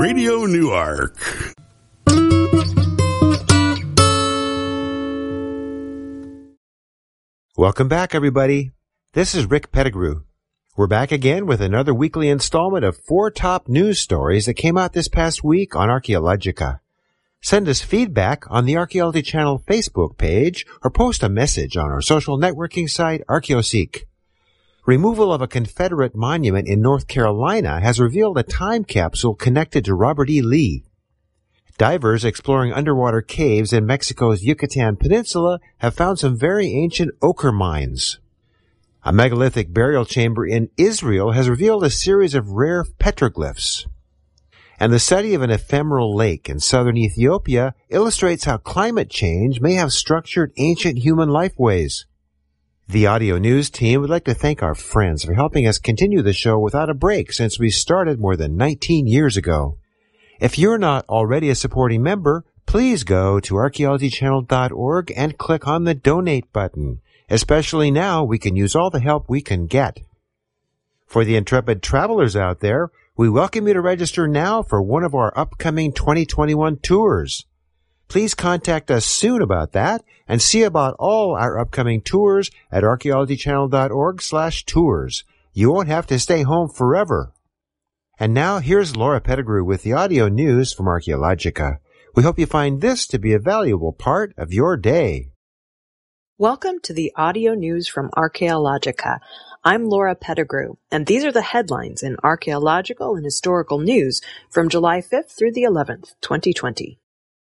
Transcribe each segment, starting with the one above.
Radio Newark. Welcome back, everybody. This is Rick Pettigrew. We're back again with another weekly installment of 4 top news stories that came out this past week on Archaeologica. Send us feedback on the Archaeology Channel Facebook page or post a message on our social networking site, ArchaeoSeek. Removal of a Confederate monument in North Carolina has revealed a time capsule connected to Robert E. Lee. Divers exploring underwater caves in Mexico's Yucatan Peninsula have found some very ancient ochre mines. A megalithic burial chamber in Israel has revealed a series of rare petroglyphs. And the study of an ephemeral lake in southern Ethiopia illustrates how climate change may have structured ancient human lifeways. The audio news team would like to thank our friends for helping us continue the show without a break since we started more than 19 years ago. If you're not already a supporting member, please go to archaeologychannel.org and click on the donate button. Especially now, we can use all the help we can get. For the intrepid travelers out there, we welcome you to register now for one of our upcoming 2021 tours. Please contact us soon about that and see about all our upcoming tours at archaeologychannel.org/tours. You won't have to stay home forever. And now here's Laura Pettigrew with the audio news from Archaeologica. We hope you find this to be a valuable part of your day. Welcome to the audio news from Archaeologica. I'm Laura Pettigrew, and these are the headlines in archaeological and historical news from July 5th through the 11th, 2020.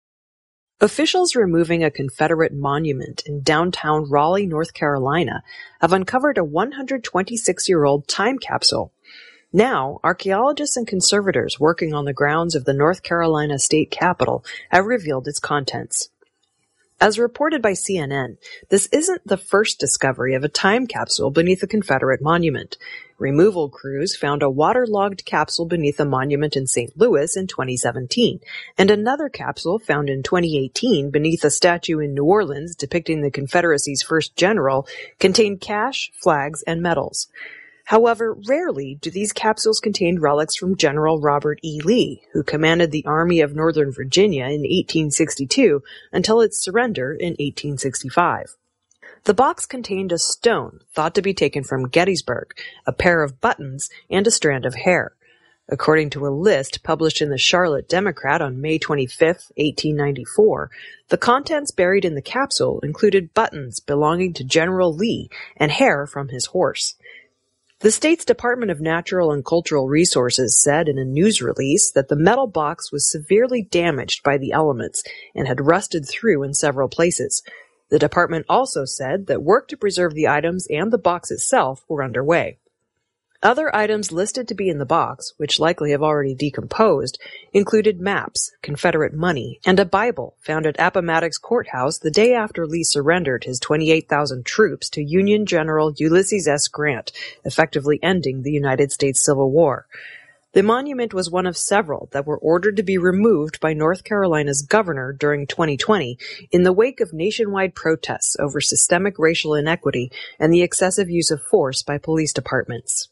Officials removing a Confederate monument in downtown Raleigh, North Carolina, have uncovered a 126-year-old time capsule. Now, archaeologists and conservators working on the grounds of the North Carolina state capitol have revealed its contents. As reported by CNN, this isn't the first discovery of a time capsule beneath a Confederate monument. Removal crews found a waterlogged capsule beneath a monument in St. Louis in 2017, and another capsule found in 2018 beneath a statue in New Orleans depicting the Confederacy's first general contained cash, flags, and medals. However, rarely do these capsules contain relics from General Robert E. Lee, who commanded the Army of Northern Virginia in 1862 until its surrender in 1865. The box contained a stone thought to be taken from Gettysburg, a pair of buttons, and a strand of hair. According to a list published in the Charlotte Democrat on May 25, 1894, the contents buried in the capsule included buttons belonging to General Lee and hair from his horse. The state's Department of Natural and Cultural Resources said in a news release that the metal box was severely damaged by the elements and had rusted through in several places. The department also said that work to preserve the items and the box itself were underway. Other items listed to be in the box, which likely have already decomposed, included maps, Confederate money, and a Bible found at Appomattox Courthouse the day after Lee surrendered his 28,000 troops to Union General Ulysses S. Grant, effectively ending the United States Civil War. The monument was one of several that were ordered to be removed by North Carolina's governor during 2020 in the wake of nationwide protests over systemic racial inequity and the excessive use of force by police departments.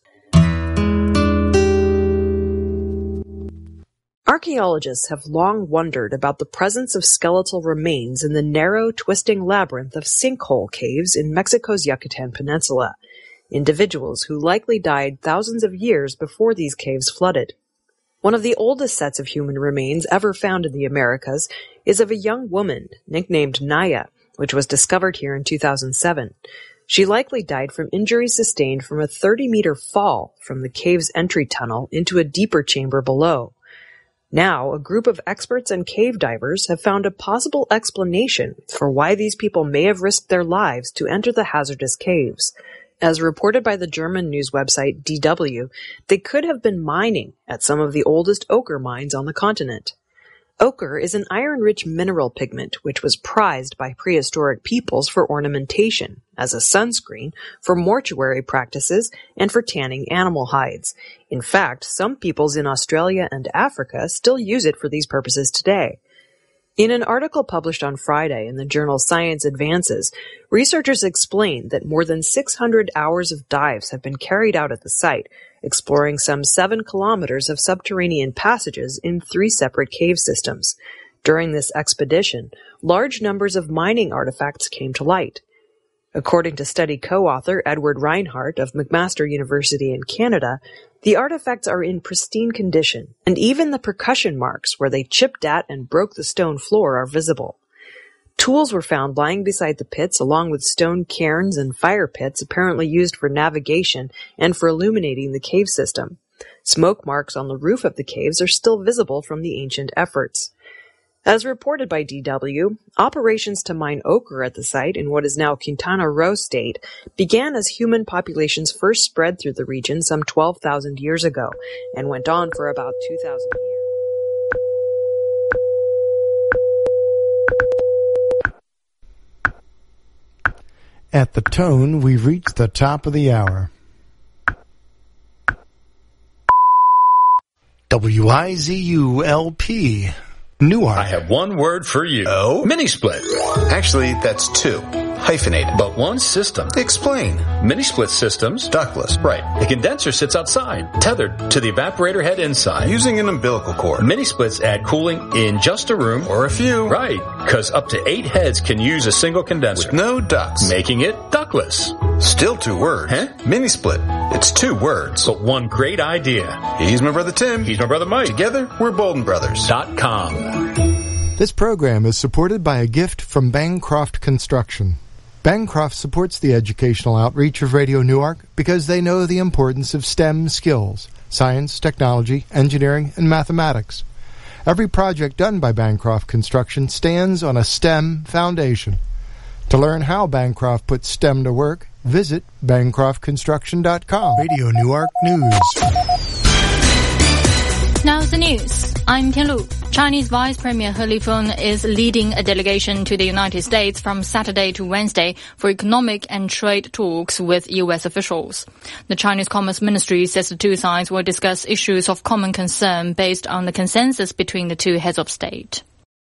Archaeologists have long wondered about the presence of skeletal remains in the narrow, twisting labyrinth of sinkhole caves in Mexico's Yucatan Peninsula, individuals who likely died thousands of years before these caves flooded. One of the oldest sets of human remains ever found in the Americas is of a young woman nicknamed Naya, which was discovered here in 2007. She likely died from injuries sustained from a 30-meter fall from the cave's entry tunnel into a deeper chamber below. Now, a group of experts and cave divers have found a possible explanation for why these people may have risked their lives to enter the hazardous caves. As reported by the German news website DW, they could have been mining at some of the oldest ochre mines on the continent. Ochre is an iron-rich mineral pigment which was prized by prehistoric peoples for ornamentation, as a sunscreen, for mortuary practices, and for tanning animal hides. In fact, some peoples in Australia and Africa still use it for these purposes today. In an article published on Friday in the journal Science Advances, researchers explained that more than 600 hours of dives have been carried out at the site, exploring some 7 kilometers of subterranean passages in 3 separate cave systems. During this expedition, large numbers of mining artifacts came to light. According to study co-author Edward Reinhardt of McMaster University in Canada, the artifacts are in pristine condition, and even the percussion marks where they chipped at and broke the stone floor are visible. Tools were found lying beside the pits along with stone cairns and fire pits apparently used for navigation and for illuminating the cave system. Smoke marks on the roof of the caves are still visible from the ancient efforts. As reported by DW, operations to mine ochre at the site in what is now Quintana Roo state began as human populations first spread through the region some 12,000 years ago and went on for about 2,000 years. At the tone, we've reached the top of the hour. WIZU-LP Newark. I have one word for you. Oh? Mini-split. Actually, that's 2. Hyphenated. But one system. Explain. Mini-split systems. Ductless. Right. The condenser sits outside, tethered to the evaporator head inside. Using an umbilical cord. Mini-splits add cooling in just a room. Or a few. Right. Because up to 8 heads can use a single condenser. With no ducts. Making it ductless. Still 2 words. Huh? Mini-split. It's 2 words. But one great idea. He's my brother Tim. He's my brother Mike. Together, we're Bolden Brothers. .com. This program is supported by a gift from Bancroft Construction. Bancroft supports the educational outreach of Radio Newark because they know the importance of STEM skills, science, technology, engineering, and mathematics. Every project done by Bancroft Construction stands on a STEM foundation. To learn how Bancroft puts STEM to work, visit bancroftconstruction.com. Radio Newark News. Now the news. I'm Tian Lu. Chinese Vice Premier He Lifeng is leading a delegation to the United States from Saturday to Wednesday for economic and trade talks with U.S. officials. The Chinese Commerce Ministry says the two sides will discuss issues of common concern based on the consensus between the two heads of state.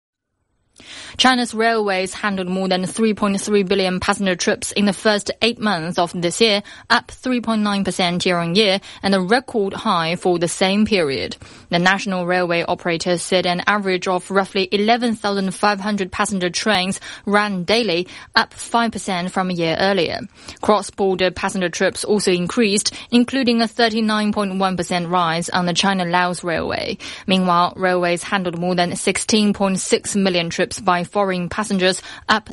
China's railways handled more than 3.3 billion passenger trips in the first 8 months of this year, up 3.9% year-on-year, and a record high for the same period. The national railway operator said an average of roughly 11,500 passenger trains ran daily, up 5% from a year earlier. Cross-border passenger trips also increased, including a 39.1% rise on the China-Laos Railway. Meanwhile, railways handled more than 16.6 million trips by foreign passengers, up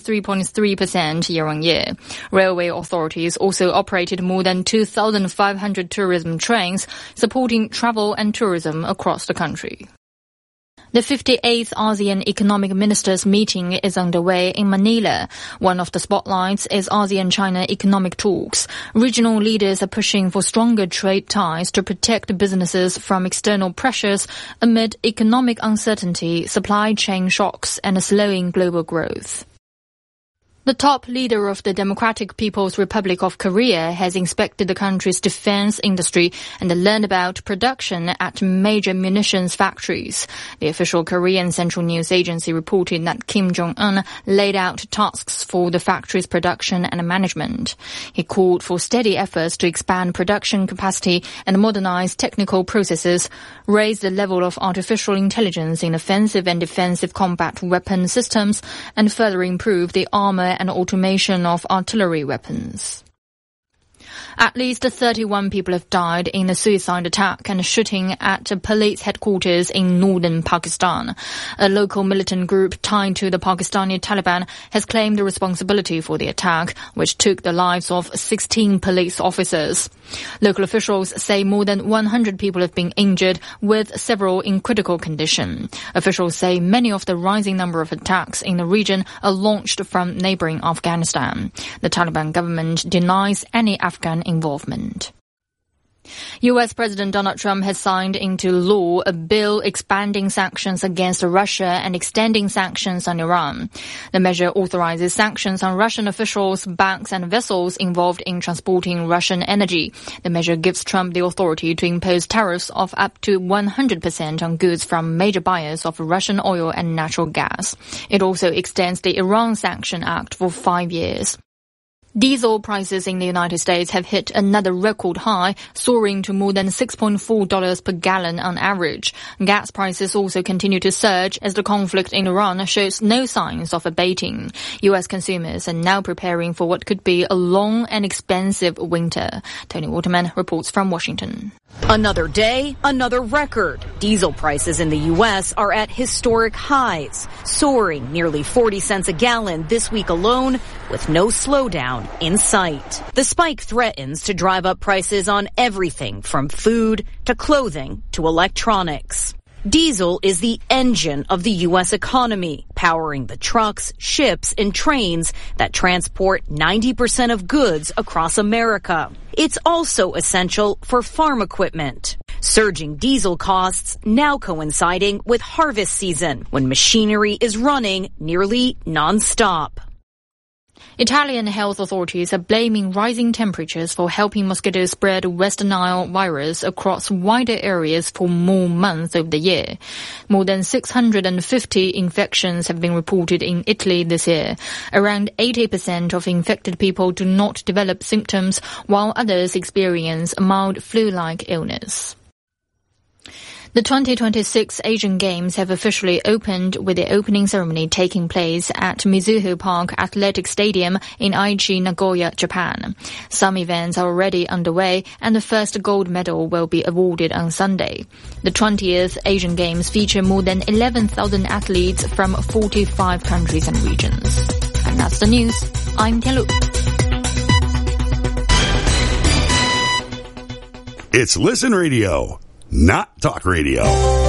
33.3% year-on-year. Railway authorities also operated more than 2,500 tourism trains, supporting travel and tourism across the country. The 58th ASEAN Economic Ministers meeting is underway in Manila. One of the spotlights is ASEAN-China economic talks. Regional leaders are pushing for stronger trade ties to protect businesses from external pressures amid economic uncertainty, supply chain shocks, and a slowing global growth. The top leader of the Democratic People's Republic of Korea has inspected the country's defense industry and learned about production at major munitions factories. The official Korean Central News Agency reported that Kim Jong-un laid out tasks for the factory's production and management. He called for steady efforts to expand production capacity and modernize technical processes, raise the level of artificial intelligence in offensive and defensive combat weapon systems, and further improve the armor and automation of artillery weapons. At least 31 people have died in a suicide attack and shooting at a police headquarters in northern Pakistan. A local militant group tied to the Pakistani Taliban has claimed the responsibility for the attack, which took the lives of 16 police officers. Local officials say more than 100 people have been injured, with several in critical condition. Officials say many of the rising number of attacks in the region are launched from neighboring Afghanistan. The Taliban government denies any Afghan involvement. U.S. President Donald Trump has signed into law a bill expanding sanctions against Russia and extending sanctions on Iran. The measure authorizes sanctions on Russian officials, banks and vessels involved in transporting Russian energy. The measure gives Trump the authority to impose tariffs of up to 100% on goods from major buyers of Russian oil and natural gas. It also extends the Iran Sanction Act for 5 years. Diesel prices in the United States have hit another record high, soaring to more than $6.4 per gallon on average. Gas prices also continue to surge as the conflict in Iran shows no signs of abating. U.S. consumers are now preparing for what could be a long and expensive winter. Tony Waterman reports from Washington. Another day, another record. Diesel prices in the U.S. are at historic highs, soaring nearly 40 cents a gallon this week alone, with no slowdown in sight. The spike threatens to drive up prices on everything from food to clothing to electronics. Diesel is the engine of the U.S. economy, powering the trucks, ships, and trains that transport 90% of goods across America. It's also essential for farm equipment. Surging diesel costs now coinciding with harvest season, when machinery is running nearly non-stop. Italian health authorities are blaming rising temperatures for helping mosquitoes spread West Nile virus across wider areas for more months of the year. More than 650 infections have been reported in Italy this year. Around 80% of infected people do not develop symptoms, while others experience a mild flu-like illness. The 2026 Asian Games have officially opened, with the opening ceremony taking place at Mizuho Park Athletic Stadium in Aichi, Nagoya, Japan. Some events are already underway, and the first gold medal will be awarded on Sunday. The 20th Asian Games feature more than 11,000 athletes from 45 countries and regions. And that's the news. I'm Tianlu. It's Listen Radio, not talk radio.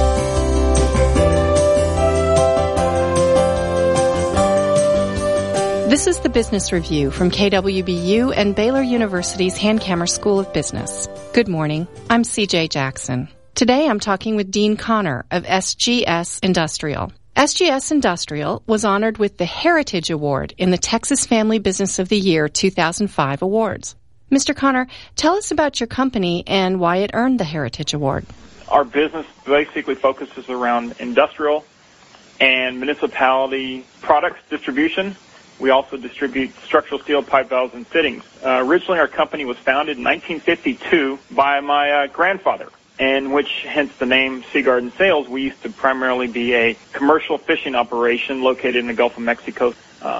This is the Business Review from KWBU and Baylor University's Hankamer School of Business. Good morning. I'm CJ Jackson. Today I'm talking with Dean Connor of SGS Industrial. SGS Industrial was honored with the Heritage Award in the Texas Family Business of the Year 2005 awards. Mr. Connor, tell us about your company and why it earned the Heritage Award. Our business basically focuses around industrial and municipality products distribution. We also distribute structural steel pipe valves and fittings. Originally, our company was founded in 1952 by my grandfather, and which hence the name Sea Garden Sales. We used to primarily be a commercial fishing operation located in the Gulf of Mexico.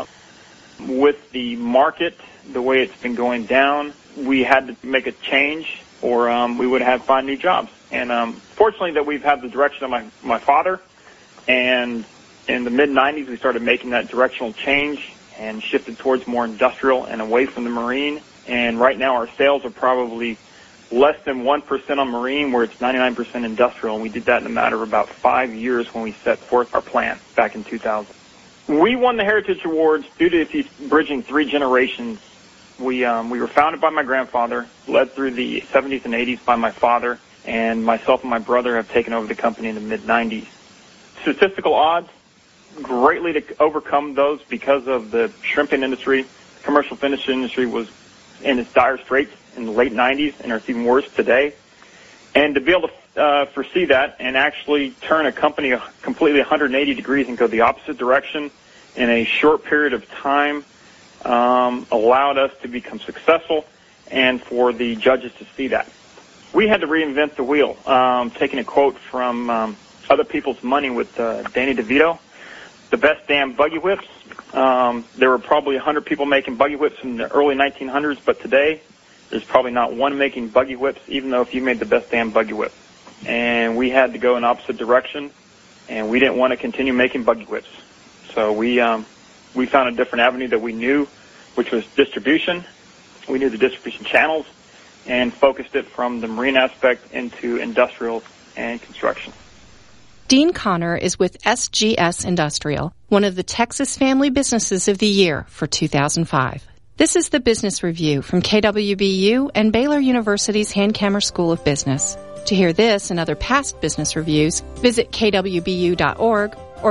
With the market, the way it's been going down, we had to make a change, or we would have to find new jobs. And fortunately that we've had the direction of my father, and in the mid-'90s we started making that directional change and shifted towards more industrial and away from the marine. And right now our sales are probably less than 1% on marine, where it's 99% industrial, and we did that in a matter of about 5 years when we set forth our plan back in 2000. We won the Heritage Awards due to bridging 3 generations. We were founded by my grandfather, led through the 70s and 80s by my father, and myself and my brother have taken over the company in the mid-'90s. Statistical odds, greatly to overcome those because of the shrimping industry. Commercial finish industry was in its dire straits in the late 90s, and it's even worse today. And to be able to foresee that and actually turn a company completely 180 degrees and go the opposite direction in a short period of time allowed us to become successful, and for the judges to see that. We had to reinvent the wheel, taking a quote from Other People's Money with Danny DeVito. The best damn buggy whips. There were probably 100 people making buggy whips in the early 1900s, but today there's probably not one making buggy whips, even though if you made the best damn buggy whip. And we had to go in opposite direction, and we didn't want to continue making buggy whips. So we found a different avenue that we knew, which was distribution. We knew the distribution channels and focused it from the marine aspect into industrial and construction. Dean Connor is with SGS Industrial, one of the Texas Family Businesses of the Year for 2005. This is the Business Review from KWBU and Baylor University's Hankamer School of Business. To hear this and other past business reviews, visit kwbu.org or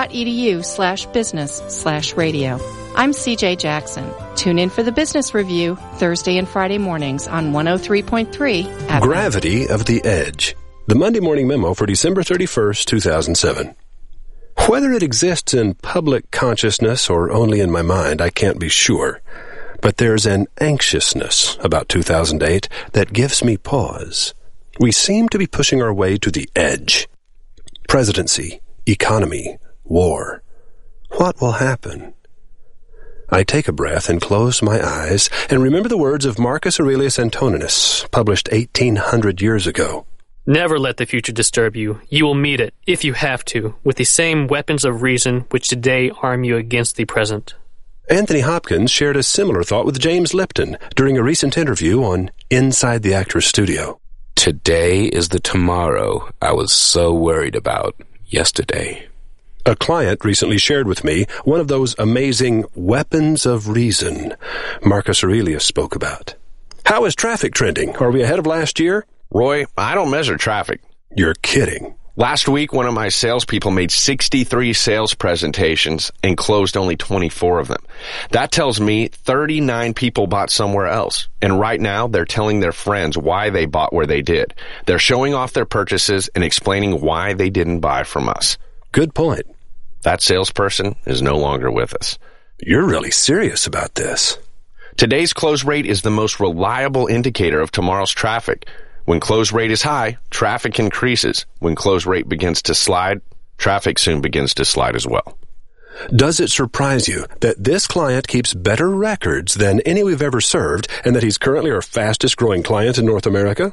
baylor.edu/business/radio. I'm CJ Jackson. Tune in for the Business Review Thursday and Friday mornings on 103.3 FM. Gravity of the Edge. The Monday Morning Memo for December 31st, 2007. Whether it exists in public consciousness or only in my mind, I can't be sure. But there's an anxiousness about 2008 that gives me pause. We seem to be pushing our way to the edge. Presidency, economy, war. What will happen? I take a breath and close my eyes and remember the words of Marcus Aurelius Antoninus, published 1800 years ago. Never let the future disturb you. You will meet it, if you have to, with the same weapons of reason which today arm you against the present. Anthony Hopkins shared a similar thought with James Lipton during a recent interview on Inside the Actor's Studio. Today is the tomorrow I was so worried about yesterday. A client recently shared with me one of those amazing weapons of reason Marcus Aurelius spoke about. How is traffic trending? Are we ahead of last year? Roy, I don't measure traffic. You're kidding. Last week, one of my salespeople made 63 sales presentations and closed only 24 of them. That tells me 39 people bought somewhere else. And right now, they're telling their friends why they bought where they did. They're showing off their purchases and explaining why they didn't buy from us. Good point. That salesperson is no longer with us. You're really serious about this. Today's close rate is the most reliable indicator of tomorrow's traffic. When close rate is high, traffic increases. When close rate begins to slide, traffic soon begins to slide as well. Does it surprise you that this client keeps better records than any we've ever served and that he's currently our fastest growing client in North America?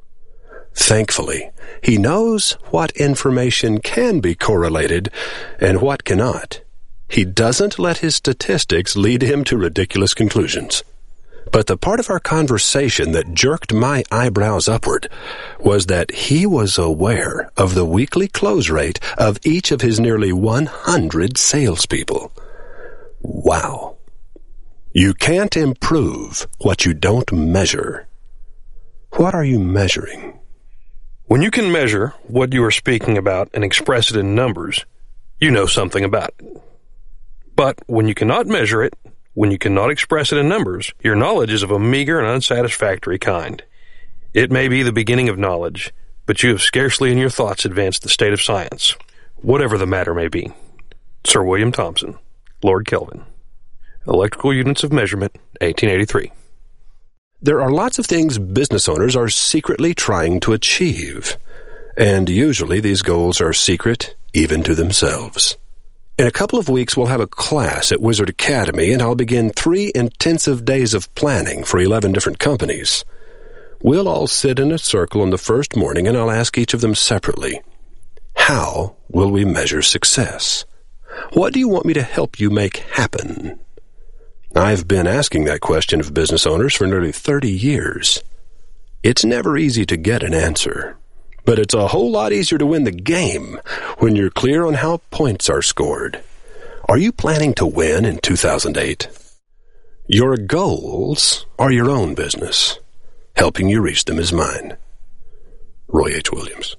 Thankfully, he knows what information can be correlated and what cannot. He doesn't let his statistics lead him to ridiculous conclusions. But the part of our conversation that jerked my eyebrows upward was that he was aware of the weekly close rate of each of his nearly 100 salespeople. Wow. You can't improve what you don't measure. What are you measuring? When you can measure what you are speaking about and express it in numbers, you know something about it. But when you cannot measure it, when you cannot express it in numbers, your knowledge is of a meager and unsatisfactory kind. It may be the beginning of knowledge, but you have scarcely in your thoughts advanced the state of science, whatever the matter may be. Sir William Thomson, Lord Kelvin. Electrical Units of Measurement, 1883. There are lots of things business owners are secretly trying to achieve, and usually these goals are secret even to themselves. In a couple of weeks, we'll have a class at Wizard Academy, and I'll begin 3 intensive days of planning for 11 different companies. We'll all sit in a circle on the first morning, and I'll ask each of them separately, how will we measure success? What do you want me to help you make happen? I've been asking that question of business owners for nearly 30 years. It's never easy to get an answer. But it's a whole lot easier to win the game when you're clear on how points are scored. Are you planning to win in 2008? Your goals are your own business. Helping you reach them is mine. Roy H. Williams.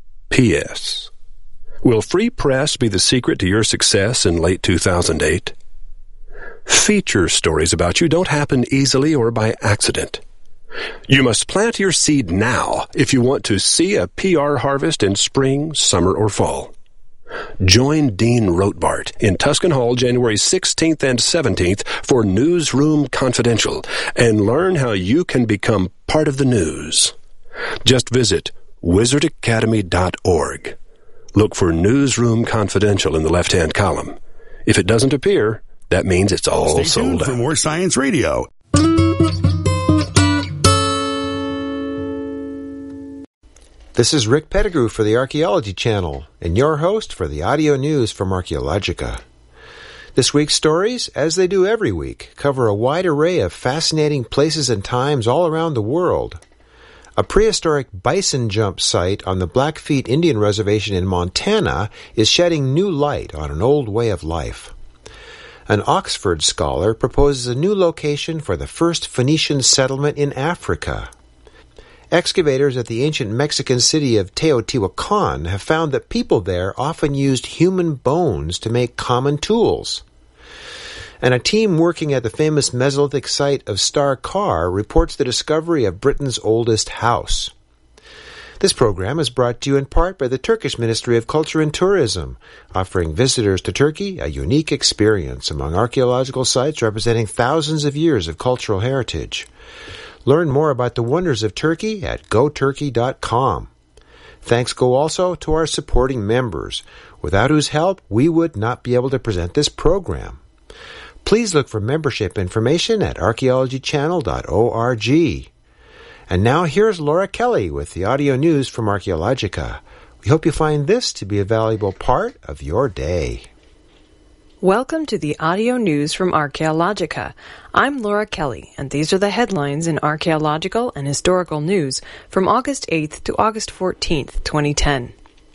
P.S. Will free press be the secret to your success in late 2008? Feature stories about you don't happen easily or by accident. You must plant your seed now if you want to see a PR harvest in spring, summer, or fall. Join Dean Rotbart in Tuscan Hall January 16th and 17th for Newsroom Confidential and learn how you can become part of the news. Just visit wizardacademy.org. Look for Newsroom Confidential in the left-hand column. If it doesn't appear, that means it's all Stay sold tuned out. For more Science Radio. This is Rick Pettigrew for the Archaeology Channel, and your host for the audio news from Archaeologica. This week's stories, as they do every week, cover a wide array of fascinating places and times all around the world. A prehistoric bison jump site on the Blackfeet Indian Reservation in Montana is shedding new light on an old way of life. An Oxford scholar proposes a new location for the first Phoenician settlement in Africa. Excavators at the ancient Mexican city of Teotihuacan have found that people there often used human bones to make common tools. And a team working at the famous Mesolithic site of Star Kar reports the discovery of Britain's oldest house. This program is brought to you in part by the Turkish Ministry of Culture and Tourism, offering visitors to Turkey a unique experience among archaeological sites representing thousands of years of cultural heritage. Learn more about the wonders of Turkey at goturkey.com. Thanks go also to our supporting members, without whose help we would not be able to present this program. Please look for membership information at archaeologychannel.org. And now here's Laura Kelly with the audio news from Archaeologica. We hope you find this to be a valuable part of your day. Welcome to the audio news from Archaeologica. I'm Laura Kelly, and these are the headlines in archaeological and historical news from August 8th to August 14th, 2010.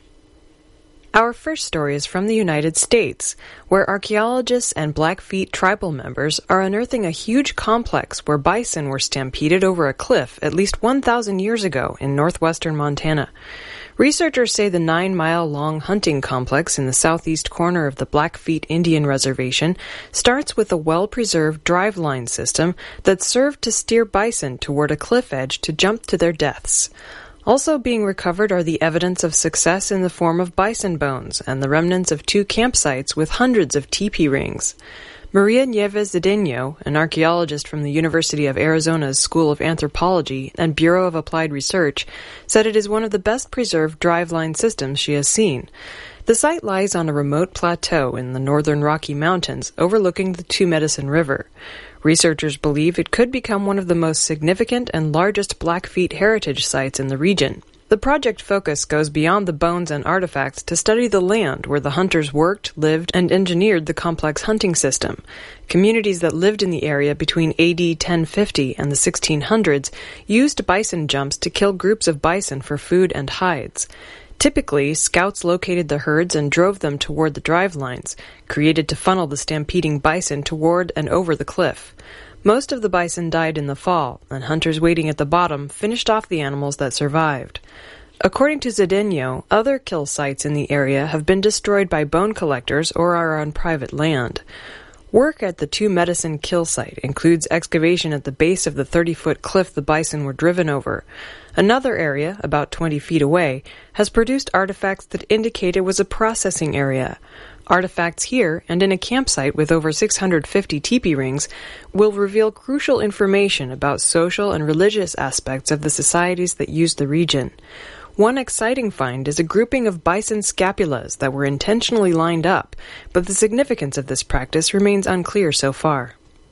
Our first story is from the United States, where archaeologists and Blackfeet tribal members are unearthing a huge complex where bison were stampeded over a cliff at least 1,000 years ago in northwestern Montana. Researchers say the 9-mile-long hunting complex in the southeast corner of the Blackfeet Indian Reservation starts with a well-preserved drive-line system that served to steer bison toward a cliff edge to jump to their deaths. Also being recovered are the evidence of success in the form of bison bones and the remnants of 2 campsites with hundreds of teepee rings. Maria Nieves Zedeno, an archaeologist from the University of Arizona's School of Anthropology and Bureau of Applied Research, said it is one of the best preserved drive-line systems she has seen. The site lies on a remote plateau in the northern Rocky Mountains overlooking the Two Medicine River. Researchers believe it could become one of the most significant and largest Blackfeet heritage sites in the region. The project focus goes beyond the bones and artifacts to study the land where the hunters worked, lived, and engineered the complex hunting system. Communities that lived in the area between AD 1050 and the 1600s used bison jumps to kill groups of bison for food and hides. Typically, scouts located the herds and drove them toward the drive lines, created to funnel the stampeding bison toward and over the cliff. Most of the bison died in the fall, and hunters waiting at the bottom finished off the animals that survived. According to Zedeno, other kill sites in the area have been destroyed by bone collectors or are on private land. Work at the Two Medicine kill site includes excavation at the base of the 30-foot cliff the bison were driven over. Another area, about 20 feet away, has produced artifacts that indicate it was a processing area. Artifacts here, and in a campsite with over 650 teepee rings, will reveal crucial information about social and religious aspects of the societies that use the region. One exciting find is a grouping of bison scapulas that were intentionally lined up, but the significance of this practice remains unclear so far.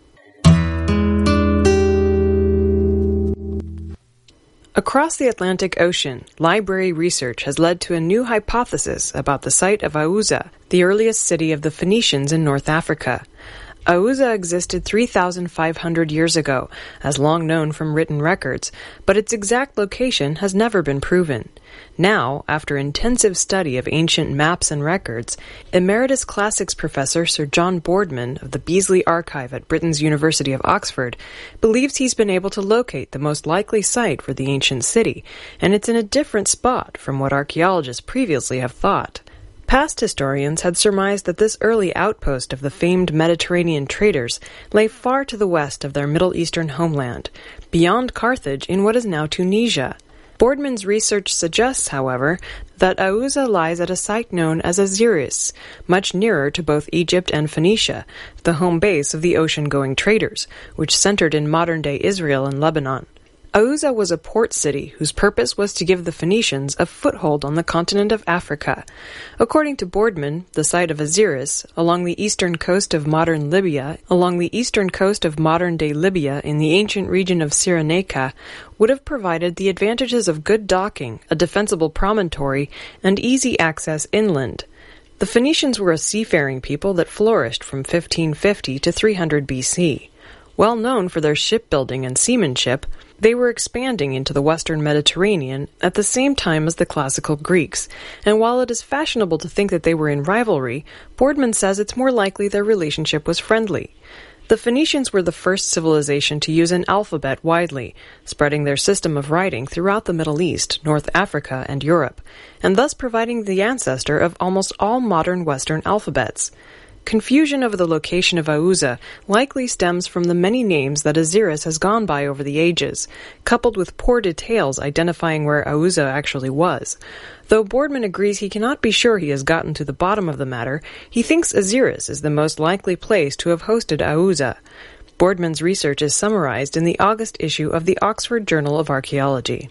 Across the Atlantic Ocean, library research has led to a new hypothesis about the site of Aouza, the earliest city of the Phoenicians in North Africa. Aouza existed 3,500 years ago, as long known from written records, but its exact location has never been proven. Now, after intensive study of ancient maps and records, Emeritus Classics Professor Sir John Boardman of the Beazley Archive at Britain's University of Oxford believes he's been able to locate the most likely site for the ancient city, and it's in a different spot from what archaeologists previously have thought. Past historians had surmised that this early outpost of the famed Mediterranean traders lay far to the west of their Middle Eastern homeland, beyond Carthage in what is now Tunisia. Boardman's research suggests, however, that Aouza lies at a site known as Aziris, much nearer to both Egypt and Phoenicia, the home base of the ocean-going traders, which centered in modern-day Israel and Lebanon. Aouza was a port city whose purpose was to give the Phoenicians a foothold on the continent of Africa. According to Boardman, the site of Aziris, along the eastern coast of modern-day Libya in the ancient region of Cyrenaica, would have provided the advantages of good docking, a defensible promontory, and easy access inland. The Phoenicians were a seafaring people that flourished from 1550 to 300 BC. Well known for their shipbuilding and seamanship, they were expanding into the western Mediterranean at the same time as the classical Greeks, and while it is fashionable to think that they were in rivalry, Boardman says it's more likely their relationship was friendly. The Phoenicians were the first civilization to use an alphabet widely, spreading their system of writing throughout the Middle East, North Africa, and Europe, and thus providing the ancestor of almost all modern Western alphabets. Confusion over the location of Auza likely stems from the many names that Osiris has gone by over the ages, coupled with poor details identifying where Auza actually was. Though Boardman agrees he cannot be sure he has gotten to the bottom of the matter, he thinks Osiris is the most likely place to have hosted Auza. Boardman's research is summarized in the August issue of the Oxford Journal of Archaeology.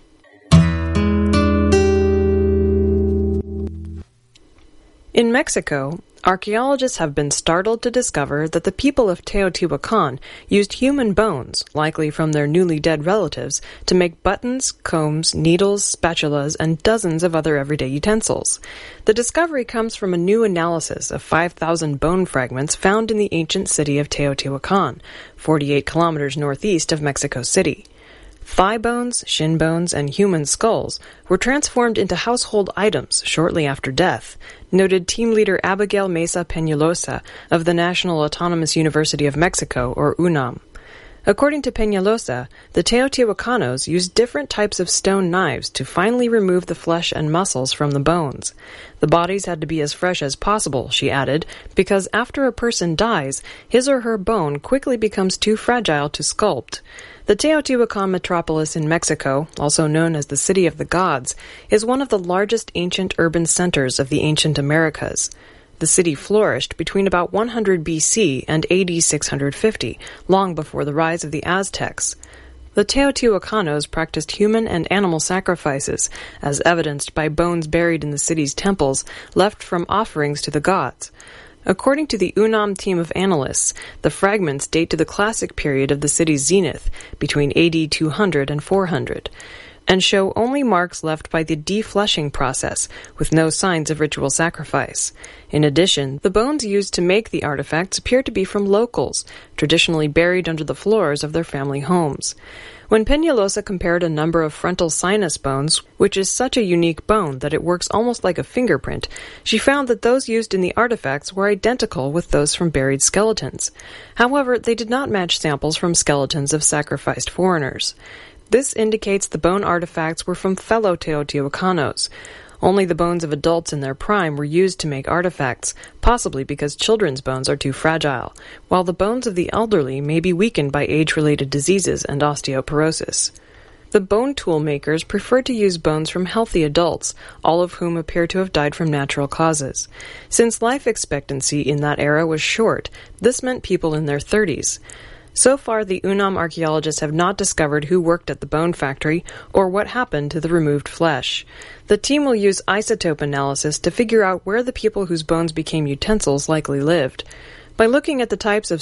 In Mexico, archaeologists have been startled to discover that the people of Teotihuacan used human bones, likely from their newly dead relatives, to make buttons, combs, needles, spatulas, and dozens of other everyday utensils. The discovery comes from a new analysis of 5,000 bone fragments found in the ancient city of Teotihuacan, 48 kilometers northeast of Mexico City. Thigh bones, shin bones, and human skulls were transformed into household items shortly after death, noted team leader Abigail Mesa Peñalosa of the National Autonomous University of Mexico, or UNAM. According to Peñalosa, the Teotihuacanos used different types of stone knives to finally remove the flesh and muscles from the bones. The bodies had to be as fresh as possible, she added, because after a person dies, his or her bone quickly becomes too fragile to sculpt. The Teotihuacan metropolis in Mexico, also known as the City of the Gods, is one of the largest ancient urban centers of the ancient Americas. The city flourished between about 100 BC and AD 650, long before the rise of the Aztecs. The Teotihuacanos practiced human and animal sacrifices, as evidenced by bones buried in the city's temples left from offerings to the gods. According to the UNAM team of analysts, the fragments date to the classic period of the city's zenith, between AD 200 and 400, and show only marks left by the defleshing process, with no signs of ritual sacrifice. In addition, the bones used to make the artifacts appear to be from locals, traditionally buried under the floors of their family homes. When Peñalosa compared a number of frontal sinus bones, which is such a unique bone that it works almost like a fingerprint, she found that those used in the artifacts were identical with those from buried skeletons. However, they did not match samples from skeletons of sacrificed foreigners. This indicates the bone artifacts were from fellow Teotihuacanos. Only the bones of adults in their prime were used to make artifacts, possibly because children's bones are too fragile, while the bones of the elderly may be weakened by age-related diseases and osteoporosis. The bone tool makers preferred to use bones from healthy adults, all of whom appear to have died from natural causes. Since life expectancy in that era was short, this meant people in their 30s. So far, the UNAM archaeologists have not discovered who worked at the bone factory or what happened to the removed flesh. The team will use isotope analysis to figure out where the people whose bones became utensils likely lived. By looking at the types of